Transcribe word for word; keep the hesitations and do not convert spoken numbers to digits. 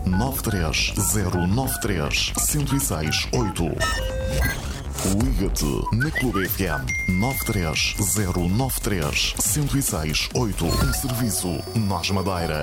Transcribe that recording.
nove três zero nove três, zero seis oito. Liga-te na Clube F M nove três zero nove três, zero seis oito. Um serviço Nós Madeira.